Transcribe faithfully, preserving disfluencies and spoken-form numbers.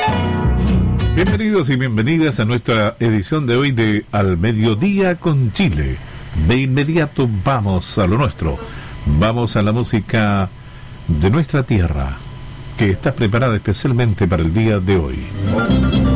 Bienvenidos y bienvenidas a nuestra edición de hoy de Al Mediodía con Chile. De inmediato vamos a lo nuestro. Vamos a la música de nuestra tierra, que está preparada especialmente para el día de hoy.